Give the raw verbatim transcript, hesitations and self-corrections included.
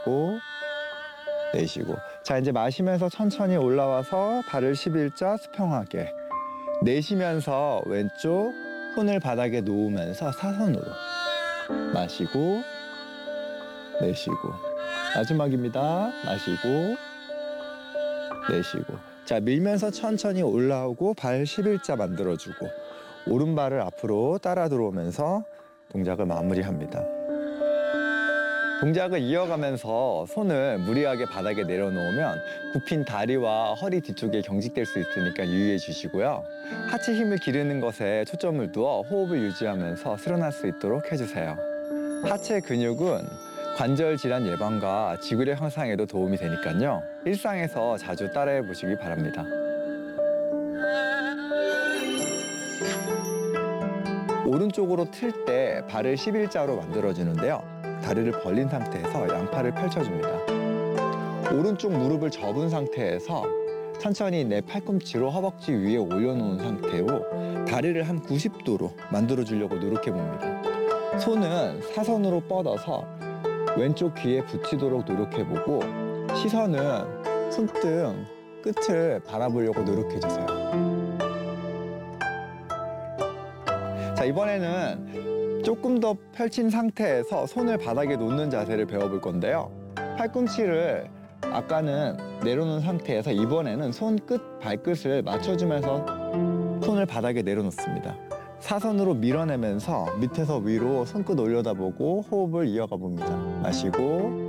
마시고 내쉬고. 자, 이제 마시면서 천천히 올라와서 발을 십일자 수평하게. 내쉬면서 왼쪽 손을 바닥에 놓으면서 사선으로 마시고 내쉬고. 마지막입니다. 마시고 내쉬고. 자, 밀면서 천천히 올라오고 발 십일자 만들어주고 오른발을 앞으로 따라 들어오면서 동작을 마무리합니다. 동작을 이어가면서 손을 무리하게 바닥에 내려놓으면 굽힌 다리와 허리 뒤쪽에 경직될 수 있으니까 유의해 주시고요. 하체 힘을 기르는 것에 초점을 두어 호흡을 유지하면서 수련할 수 있도록 해주세요. 하체 근육은 관절 질환 예방과 지구력 향상에도 도움이 되니까요. 일상에서 자주 따라해 보시기 바랍니다. 오른쪽으로 틀 때 발을 십일자로 만들어주는데요. 다리를 벌린 상태에서 양팔을 펼쳐줍니다. 오른쪽 무릎을 접은 상태에서 천천히 내 팔꿈치로 허벅지 위에 올려놓은 상태로 다리를 한 구십 도로 만들어주려고 노력해봅니다. 손은 사선으로 뻗어서 왼쪽 귀에 붙이도록 노력해보고 시선은 손등 끝을 바라보려고 노력해주세요. 자, 이번에는 조금 더 펼친 상태에서 손을 바닥에 놓는 자세를 배워볼 건데요. 팔꿈치를 아까는 내려놓은 상태에서 이번에는 손끝, 발끝을 맞춰주면서 손을 바닥에 내려놓습니다. 사선으로 밀어내면서 밑에서 위로 손끝 올려다보고 호흡을 이어가 봅니다. 마시고